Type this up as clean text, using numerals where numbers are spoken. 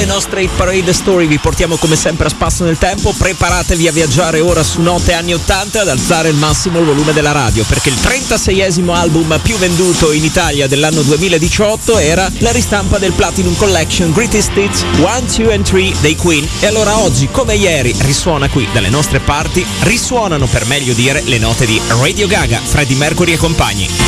le nostre Hit Parade Story vi portiamo come sempre a spasso nel tempo. Preparatevi a viaggiare ora su note anni 80 e ad alzare al massimo il volume della radio, perché il 36esimo album più venduto in Italia dell'anno 2018 era la ristampa del Platinum Collection Greatest Hits 1, 2 and 3 dei Queen. E allora oggi, come ieri, risuona qui dalle nostre parti, risuonano per meglio dire le note di Radio Gaga, Freddie Mercury e compagni.